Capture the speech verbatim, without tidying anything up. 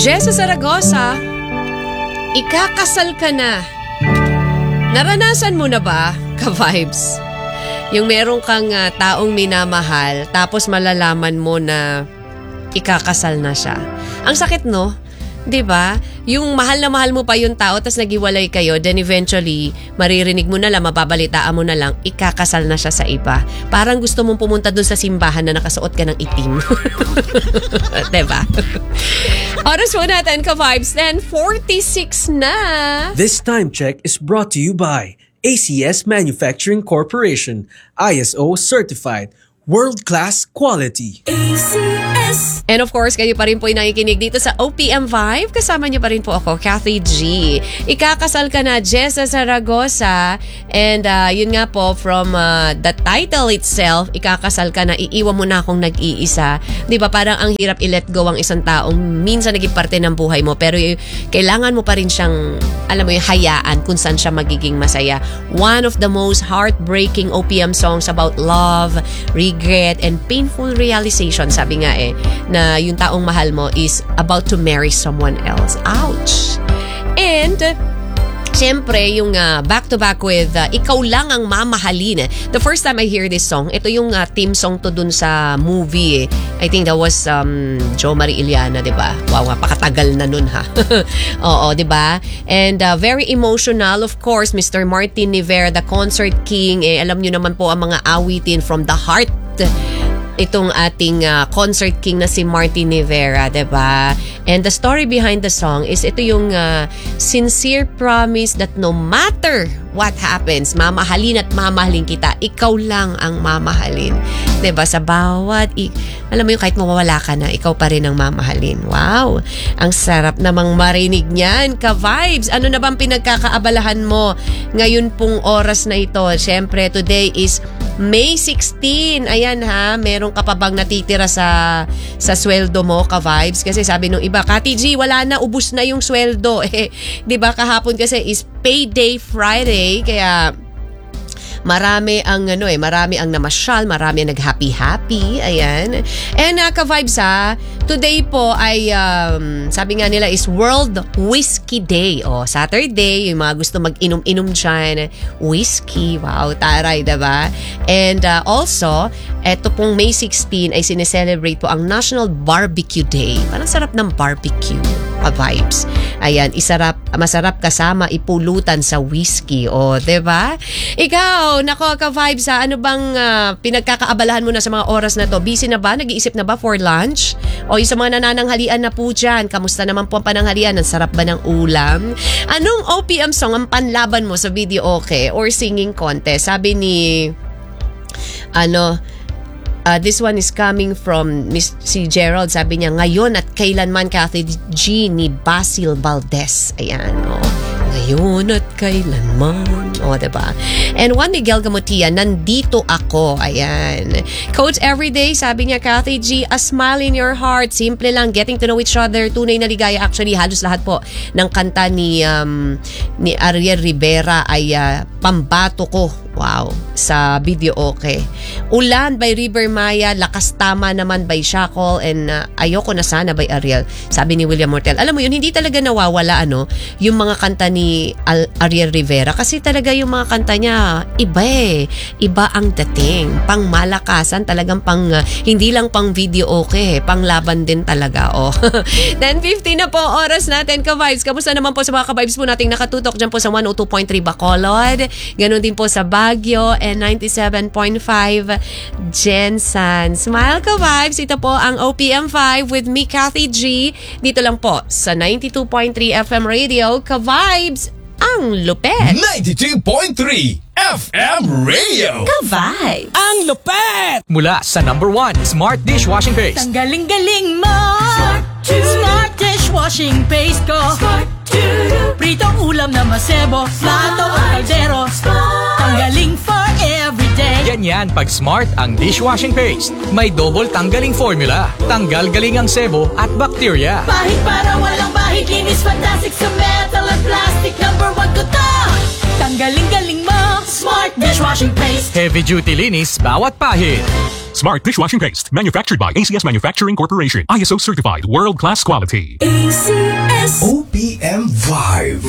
Jessa Zaragoza, ikakasal ka na. Naranasan mo na ba, ka-vibes? Yung meron kang uh, taong minamahal, tapos malalaman mo na ikakasal na siya. Ang sakit, no? 'Di ba? Yung mahal na mahal mo pa yung tao, tapos naghiwalay kayo, then eventually, maririnig mo na lang, mababalitaan mo na lang, ikakasal na siya sa iba. Parang gusto mong pumunta dun sa simbahan na nakasuot ka ng itim. 'Di ba? Oras mo natin, ka-vibes, ten forty-six na. This time check is brought to you by A C S Manufacturing Corporation, I S O certified, world-class quality. A C S. And of course, kayo pa rin po yung nakikinig dito sa O P M Vibe. Kasama niyo pa rin po ako, Kathy G. Ikakasal ka na, Jessa Zaragoza. And uh, yun nga po, from uh, the title itself, ikakasal ka na, iiwan mo na akong nag-iisa. Di ba, parang ang hirap i-let go ang isang taong minsan naging parte ng buhay mo. Pero y- kailangan mo pa rin siyang, alam mo yung hayaan kung saan siya magiging masaya. One of the most heartbreaking O P M songs about love, regret, and painful realization. Sabi nga eh, na yung taong mahal mo is about to marry someone else. Ouch! And siyempre, yung uh, back-to-back with uh, Ikaw Lang Ang Mamahalin. The first time I hear this song, ito yung uh, theme song to dun sa movie. Eh. I think that was um, Jo Marie Iliana, di ba? Wow, napakatagal na nun ha. Oo, di ba? And uh, very emotional, of course, Mister Martin Rivera, the concert king. Eh, alam nyo naman po ang mga awitin from the heart. Itong ating uh, concert king na si Martin Rivera, diba? And the story behind the song is ito yung uh, sincere promise that no matter what happens, mamahalin at mamahalin kita, ikaw lang ang mamahalin. Diba? Sa bawat, i- alam mo yung kahit mawawala ka na, ikaw pa rin ang mamahalin. Wow! Ang sarap namang marinig niyan, ka-vibes! Ano na bang pinagkakaabalahan mo ngayon pong oras na ito? Siyempre, today is May sixteenth. Ayan ha, meron ka pa bang natitira sa sa sweldo mo, ka-vibes? Kasi sabi nung iba, Kati G, wala na, ubus na yung sweldo. Eh, 'di ba kahapon kasi is payday Friday, kaya marami ang ano eh, marami ang namasyal, marami ang nag-happy-happy. Ayan. And uh, ka-vibes ha, today po ay um, sabi nga nila is World Whiskey Day. O, Saturday, yung mga gusto mag-inom-inom dyan, whiskey. Wow, taray, diba? And uh, also, eto pong May sixteenth ay sineselebrate po ang National Barbecue Day. Parang sarap ng barbecue, ka-vibes. Ayan, isarap, masarap kasama ipulutan sa whiskey. O, diba? Ikaw, nako, ka-vibes ha, ano bang uh, pinagkakaabalahan mo na sa mga oras na to? Busy na ba? Nag-iisip na ba for lunch? O yung sa mga nanananghalian na po dyan, kamusta naman po ang pananghalian? Ang sarap ba ng ulam? Anong O P M song ang panlaban mo sa video okay or singing contest? Sabi ni, ano, Uh, this one is coming from Miss si Gerald. Sabi niya, ngayon at kailanman, Kathy G ni Basil Valdez. Ayan, o. Oh. Ngayon at kailanman. O, oh, diba? And Juan Miguel Gamutia, nandito ako. Ayan. Coach Everyday, sabi niya, Kathy G, a smile in your heart. Simple lang, getting to know each other. Tunay na ligaya. Actually, halos lahat po ng kanta ni, um, ni Ariel Rivera ay uh, pambato ko. Wow, sa video okay. Ulan by River Maya, Lakas Tama naman by Shackle, and uh, Ayoko na Sana by Ariel. Sabi ni William Mortel. Alam mo yun, hindi talaga nawawala ano, yung mga kanta ni Al- Ariel Rivera kasi talaga yung mga kanta niya iba eh. Iba ang dating. Pang malakasan, talagang pang uh, hindi lang pang video okay, pang laban din talaga. Oh. ten fifty na po oras natin, ka-vibes. Kamusta naman po sa mga ka-vibes po nating nakatutok dyan po sa one oh two point three Bacolod. Ganon din po sa Baguio and ninety-seven point five Jensen. Smile, ka-vibes. Ito po ang O P M five with me, Kathy G. Dito lang po sa ninety-two point three F M Radio. Ka-vibes, ang lupet. ninety-two point three F M Radio. Ka-vibes, Ang lupet! Mula sa number one Smart Dishwashing Paste. ang galing-galing mo. Smart dishwashing paste ko. Pritong ulam na masebo, plato o kaldero. Tanggaling for everyday. Ganyan pag Smart ang dishwashing paste. May double tanggaling formula. Tanggal galing ang sebo at bacteria. Bahid para walang bahid, linis fantastic sa metal at plastic. Number one ko to. Tanggaling-galing mo. Smart dishwashing paste. Heavy duty linis bawat pahid. Smart dishwashing paste, manufactured by A C S Manufacturing Corporation. I S O certified, world-class quality. A C S O P M Vibe.